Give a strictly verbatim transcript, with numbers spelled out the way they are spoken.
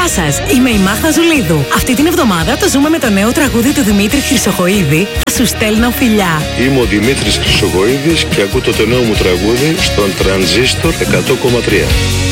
Γεια σας, είμαι η Μάγδα Ζουλίδου. Αυτή την εβδομάδα το ζούμε με το νέο τραγούδι του Δημήτρη Χρυσοχοΐδη. Θα σου στέλνω φιλιά. Είμαι ο Δημήτρης Χρυσοχοΐδης και ακούτε το νέο μου τραγούδι στον Τρανζίστορ εκατό κόμμα τρία.